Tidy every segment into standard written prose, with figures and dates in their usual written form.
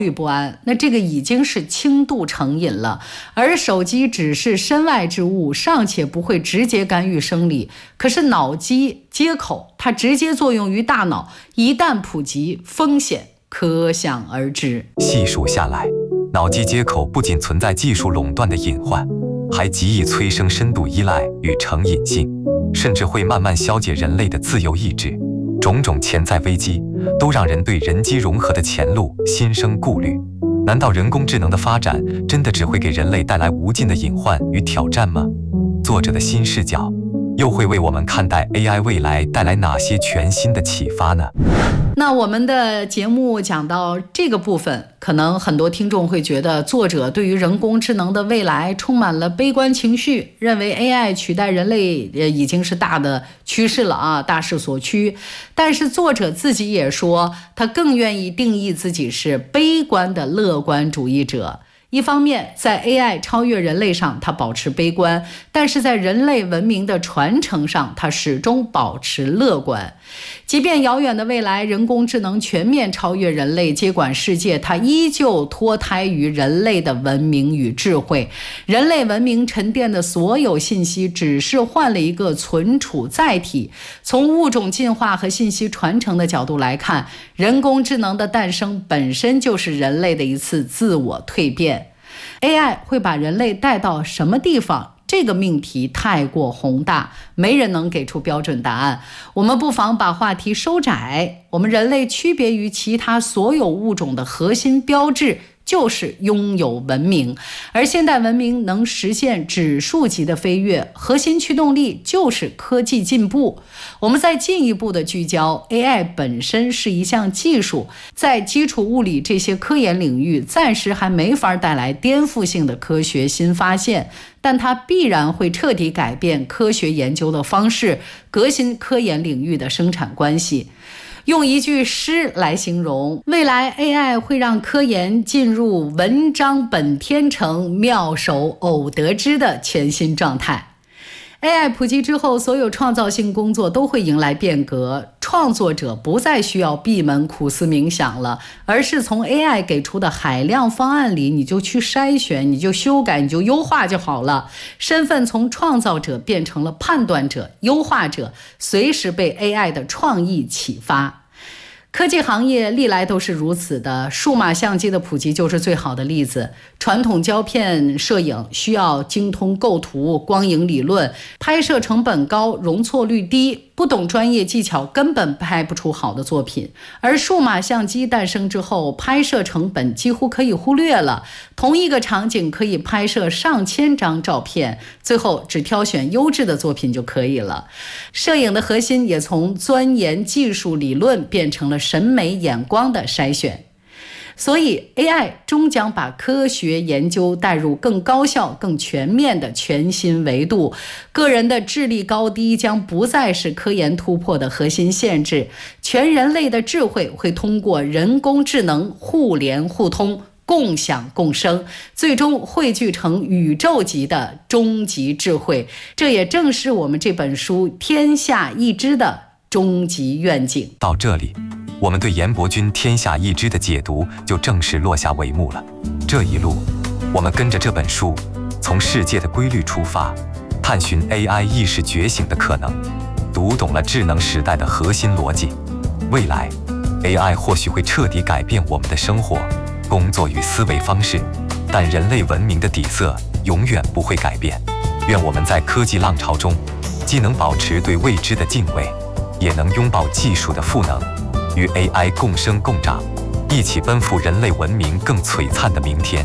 不安，那这个已经是轻度成瘾了。而手机只是身外之物，尚且不会直接干预生理，可是脑机接口它直接作用于大脑，一旦普及，风险可想而知。 细数下来，脑机接口不仅存在技术垄断的隐患，还极易催生深度依赖与成瘾性，甚至会慢慢消解人类的自由意志。种种潜在危机都让人对人机融合的前路心生顾虑。难道人工智能的发展真的只会给人类带来无尽的隐患与挑战吗？作者的新视角又会为我们看待 AI 未来带来哪些全新的启发呢？ 那我们的节目讲到这个部分，可能很多听众会觉得作者对于人工智能的未来充满了悲观情绪，认为 AI 取代人类已经是大的趋势了啊，大势所趋。但是作者自己也说，他更愿意定义自己是悲观的乐观主义者。一方面，在 AI 超越人类上，他保持悲观，但是在人类文明的传承上，他始终保持乐观。即便遥远的未来，人工智能全面超越人类，接管世界，它依旧脱胎于人类的文明与智慧。人类文明沉淀的所有信息，只是换了一个存储载体。从物种进化和信息传承的角度来看，人工智能的诞生本身就是人类的一次自我蜕变。AI 会把人类带到什么地方？这个命题太过宏大，没人能给出标准答案。我们不妨把话题收窄，我们人类区别于其他所有物种的核心标志就是拥有文明，而现代文明能实现指数级的飞跃，核心驱动力就是科技进步。我们再进一步的聚焦 AI 本身是一项技术，在基础物理这些科研领域暂时还没法带来颠覆性的科学新发现，但它必然会彻底改变科学研究的方式，革新科研领域的生产关系。用一句诗来形容，未来 AI 会让科研进入文章本天成，妙手偶得之的全新状态。AI 普及之后，所有创造性工作都会迎来变革，创作者不再需要闭门苦思冥想了，而是从 AI 给出的海量方案里，你就去筛选，你就修改，你就优化就好了。身份从创造者变成了判断者、优化者，随时被 AI 的创意启发。科技行业历来都是如此的，数码相机的普及就是最好的例子。传统胶片摄影需要精通构图、光影理论，拍摄成本高，容错率低，不懂专业技巧根本拍不出好的作品。而数码相机诞生之后，拍摄成本几乎可以忽略了，同一个场景可以拍摄上千张照片，最后只挑选优质的作品就可以了。摄影的核心也从钻研技术理论变成了审美眼光的筛选。所以 AI 终将把科学研究带入更高效、更全面的全新维度。个人的智力高低将不再是科研突破的核心限制，全人类的智慧会通过人工智能互联互通、共享共生，最终汇聚成宇宙级的终极智慧。这也正是我们这本书《天下一知》的终极愿景。 到这里，我们对严伯钧《天下一知》的解读就正式落下帷幕了。这一路，我们跟着这本书，从世界的规律出发，探寻 AI 意识觉醒的可能，读懂了智能时代的核心逻辑。未来 AI 或许会彻底改变我们的生活、工作与思维方式，但人类文明的底色永远不会改变。愿我们在科技浪潮中，既能保持对未知的敬畏，也能拥抱技术的赋能，与 AI 共生共长，一起奔赴人类文明更璀璨的明天。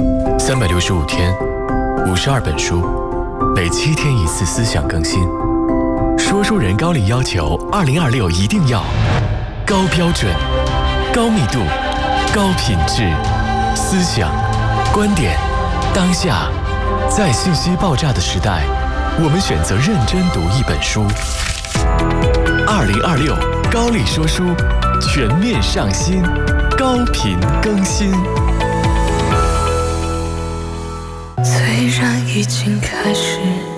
365天，52本书，每7天一次思想更新。说书人高力要求2026一定要高标准、高密度、高品质，思想、观点，当下，在信息爆炸的时代，我们选择认真读一本书。2026高力说书全面上新，高频更新。 虽然已经开始